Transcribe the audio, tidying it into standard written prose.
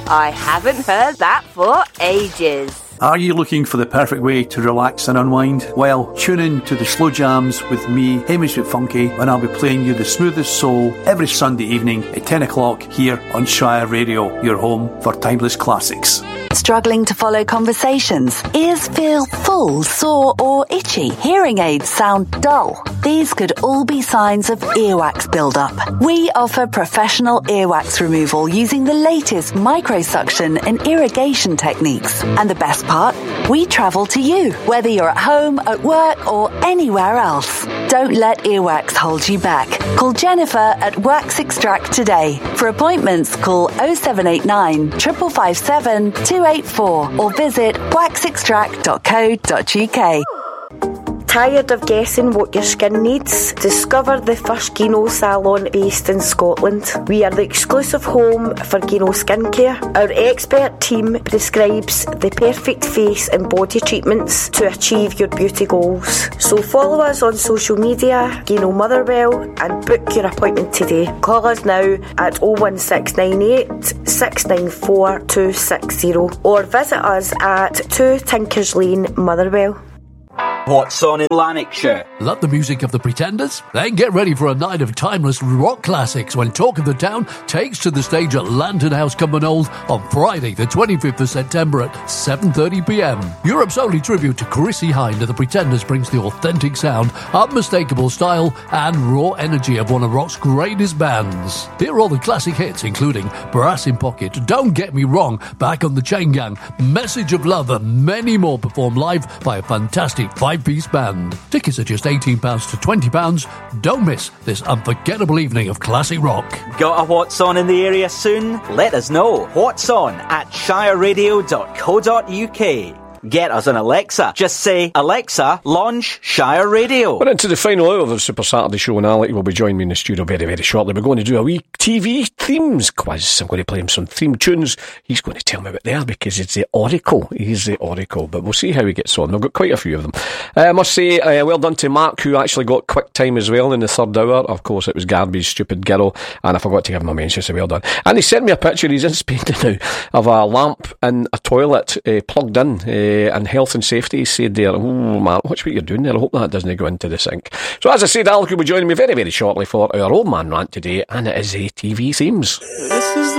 I haven't heard that for ages. Are you looking for the perfect way to relax and unwind? Well, tune in to the Slow Jams with me, Hamish McFunky, when I'll be playing you the smoothest soul every Sunday evening at 10 o'clock here on Shire Radio, your home for timeless classics. Struggling to follow conversations? Ears feel full, sore or itchy? Hearing aids sound dull? These could all be signs of earwax buildup. We offer professional earwax removal using the latest microsuction and irrigation techniques. And the best part? We travel to you, whether you're at home, at work or anywhere else. Don't let earwax hold you back. Call Jennifer at Wax Extract today. For appointments, call 0789 557 284 or visit waxextract.co.uk. Tired of guessing what your skin needs? Discover the first Gino salon based in Scotland. We are the exclusive home for Gino skincare. Our expert team prescribes the perfect face and body treatments to achieve your beauty goals. So follow us on social media, Gino Motherwell, and book your appointment today. Call us now at 01698 694 260 or visit us at 2 Tinkers Lane, Motherwell. What's on in Lanarkshire? Love the music of the Pretenders? Then get ready for a night of timeless rock classics when Talk of the Town takes to the stage at Lantern House, Cumbernauld on Friday the 25th of September at 7:30pm. Europe's only tribute to Chrissie Hynde and the Pretenders brings the authentic sound, unmistakable style and raw energy of one of rock's greatest bands. Here are all the classic hits including Brass in Pocket, Don't Get Me Wrong, Back on the Chain Gang, Message of Love and many more performed live by a fantastic five-piece band. Tickets are just £18 to £20. Don't miss this unforgettable evening of classic rock. Got a What's On in the area soon? Let us know. What's On at shireradio.co.uk. Get us on Alexa. Just say, Alexa, launch Shire Radio. We're into the final hour of the Super Saturday Show, and Alec will be joining me in the studio very, very shortly. We're going to do a wee TV themes quiz. I'm going to play him some theme tunes. He's going to tell me what they are because it's the Oracle. He's the Oracle, but we'll see how he gets on. We've got quite a few of them. I must say, well done to Mark, who actually got quick time as well in the third hour. Of course, it was Garby's Stupid Girl, and I forgot to give him a mention, so well done. And he sent me a picture, he's in Spain now, of a lamp in a toilet plugged in, and health and safety. He said there, oh man, watch what you're doing there. I hope that doesn't go into the sink. So as I said, Alec will be joining me very, very shortly for our old man rant today, and it is a TV themes.